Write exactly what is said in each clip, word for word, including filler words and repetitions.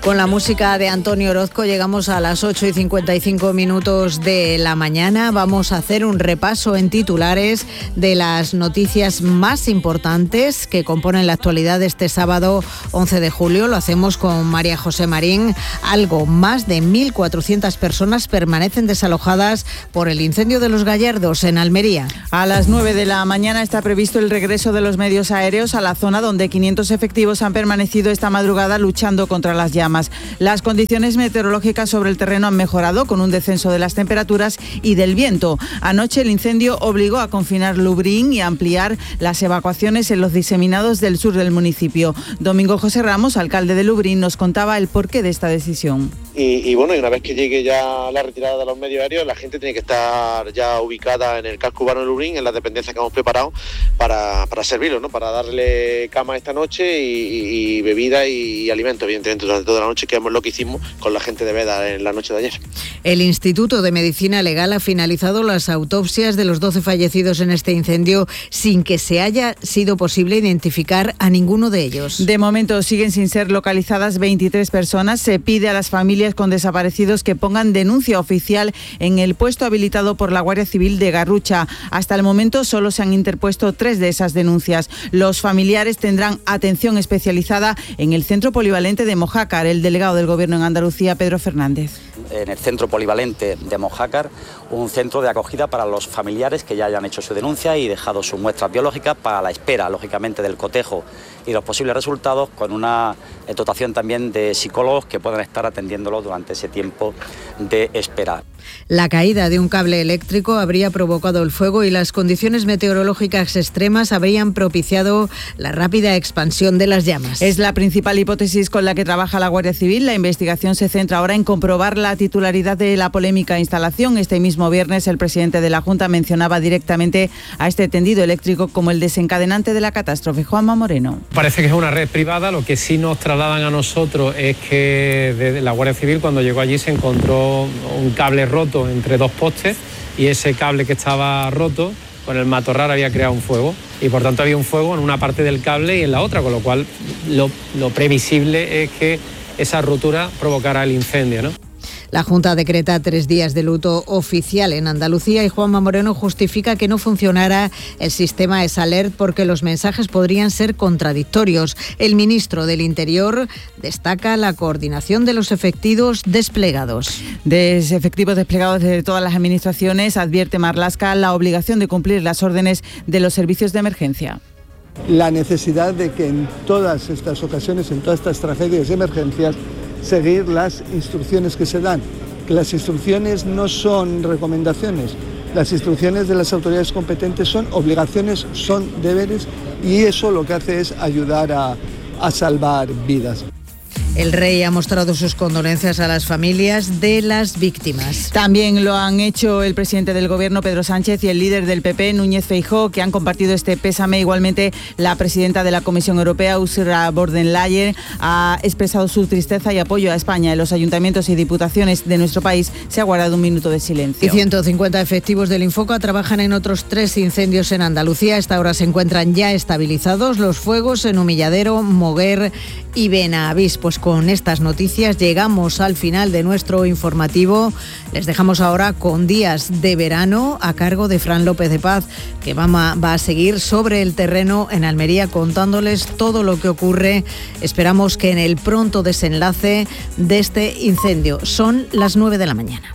Con la música de Antonio Orozco llegamos a las ocho y cincuenta y cinco minutos de la mañana. Vamos a hacer un repaso en titulares de las noticias más importantes que componen la actualidad de este sábado once de julio. Lo hacemos con María José Marín. Algo más de mil cuatrocientas personas permanecen desalojadas por el incendio de Los Gallardos en Almería. A las nueve de la mañana está previsto el regreso de los medios aéreos a la zona donde quinientos efectivos han permanecido esta madrugada luchando contra las llamas. Las condiciones meteorológicas sobre el terreno han mejorado con un descenso de las temperaturas y del viento. Anoche el incendio obligó a confinar Lubriín y a ampliar las evacuaciones en los diseminados del sur del municipio. Domingo José Ramos, alcalde de Lubriín, nos contaba el porqué de esta decisión. Y, y bueno, y una vez que llegue ya la retirada de los medios aéreos, la gente tiene que estar ya ubicada en el casco urbano de Lubriín, en las dependencias que hemos preparado para, para servirlo, ¿no? Para darle cama esta noche y, y bebida y, y alimentos, evidentemente, durante toda la noche, que es lo que hicimos con la gente de Veda en la noche de ayer. El Instituto de Medicina Legal ha finalizado las autopsias de los doce fallecidos en este incendio sin que se haya sido posible identificar a ninguno de ellos. De momento siguen sin ser localizadas veintitrés personas. Se pide a las familias con desaparecidos que pongan denuncia oficial en el puesto habilitado por la Guardia Civil de Garrucha. Hasta el momento solo se han interpuesto tres de esas denuncias. Los familiares tendrán atención especializada en el Centro Polivalente de Mojácar. El delegado del Gobierno en Andalucía, Pedro Fernández. En el Centro Polivalente de Mojácar, un centro de acogida para los familiares que ya hayan hecho su denuncia y dejado sus muestras biológicas para la espera, lógicamente, del cotejo y los posibles resultados, con una dotación también de psicólogos que puedan estar atendiéndolos durante ese tiempo de espera. La caída de un cable eléctrico habría provocado el fuego y las condiciones meteorológicas extremas habrían propiciado la rápida expansión de las llamas. Es la principal hipótesis con la que trabaja la Guardia Civil. La investigación se centra ahora en comprobar la titularidad de la polémica instalación. Este mismo viernes el presidente de la Junta mencionaba directamente a este tendido eléctrico como el desencadenante de la catástrofe. Juanma Moreno. Parece que es una red privada. Lo que sí nos trasladan a nosotros es que desde la Guardia Civil, cuando llegó allí, se encontró un cable roto entre dos postes y ese cable que estaba roto con el matorral había creado un fuego y por tanto había un fuego en una parte del cable y en la otra, con lo cual lo, lo previsible es que esa rotura provocara el incendio, ¿no? La Junta decreta tres días de luto oficial en Andalucía y Juanma Moreno justifica que no funcionara el sistema S-Alert porque los mensajes podrían ser contradictorios. El ministro del Interior destaca la coordinación de los efectivos desplegados. De efectivos desplegados de todas las administraciones, advierte Marlaska la obligación de cumplir las órdenes de los servicios de emergencia. La necesidad de que en todas estas ocasiones, en todas estas tragedias y emergencias, seguir las instrucciones que se dan, que las instrucciones no son recomendaciones, las instrucciones de las autoridades competentes son obligaciones, son deberes y eso lo que hace es ayudar a, a salvar vidas. El rey ha mostrado sus condolencias a las familias de las víctimas. También lo han hecho el presidente del Gobierno, Pedro Sánchez, y el líder del P P, Núñez Feijóo, que han compartido este pésame. Igualmente, la presidenta de la Comisión Europea, Ursula von der Leyen, ha expresado su tristeza y apoyo a España. En los ayuntamientos y diputaciones de nuestro país se ha guardado un minuto de silencio. Y ciento cincuenta efectivos del Infoca trabajan en otros tres incendios en Andalucía. A esta hora se encuentran ya estabilizados los fuegos en Humilladero, Moguer y Benavís. Pues con estas noticias llegamos al final de nuestro informativo. Les dejamos ahora con Días de Verano a cargo de Fran López de Paz, que va a, va a seguir sobre el terreno en Almería contándoles todo lo que ocurre. Esperamos que en el pronto desenlace de este incendio. Son las nueve de la mañana.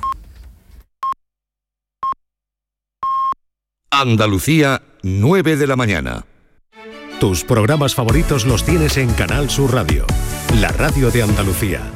Andalucía, nueve de la mañana. Tus programas favoritos los tienes en Canal Sur Radio, la radio de Andalucía.